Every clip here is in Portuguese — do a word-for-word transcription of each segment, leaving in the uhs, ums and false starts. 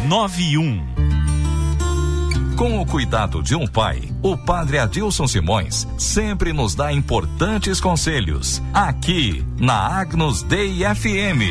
nove um. Com o cuidado de um pai, o padre Adilson Simões sempre nos dá importantes conselhos, aqui na Agnus Dei F M.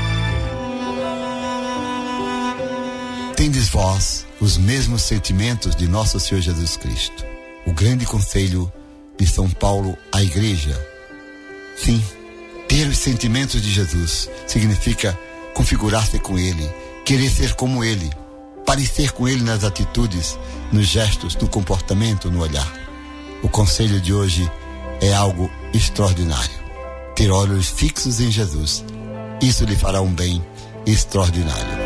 Tendes vós os mesmos sentimentos de nosso Senhor Jesus Cristo. O grande conselho de São Paulo à Igreja. Sim, ter os sentimentos de Jesus significa configurar-se com Ele, querer ser como Ele, parecer com Ele nas atitudes, nos gestos, no comportamento, no olhar. O conselho de hoje é algo extraordinário. Ter olhos fixos em Jesus, isso lhe fará um bem extraordinário.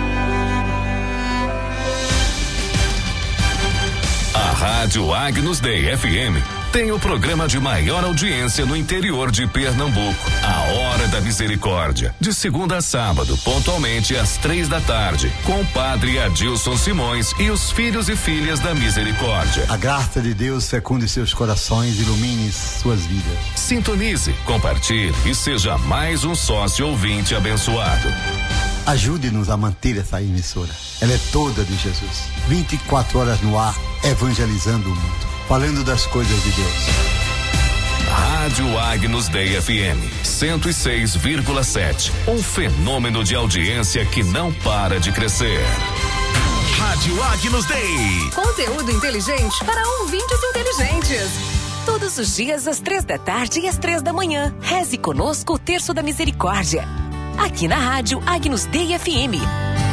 A Rádio Agnus Dei F M tem o programa de maior audiência no interior de Pernambuco. A Hora da Misericórdia, de segunda a sábado, pontualmente às três da tarde, com o padre Adilson Simões e os filhos e filhas da Misericórdia. A graça de Deus fecunde seus corações, ilumine suas vidas. Sintonize, compartilhe e seja mais um sócio ouvinte abençoado. Ajude-nos a manter essa emissora. Ela é toda de Jesus. vinte e quatro horas no ar, evangelizando o mundo, falando das coisas de Deus. Rádio Agnus Dei F M cento e seis vírgula sete. Um fenômeno de audiência que não para de crescer. Rádio Agnus Dei. Conteúdo inteligente para ouvintes inteligentes. Todos os dias às três da tarde e às três da manhã. Reze conosco o Terço da Misericórdia. Aqui na Rádio Agnus Dei F M.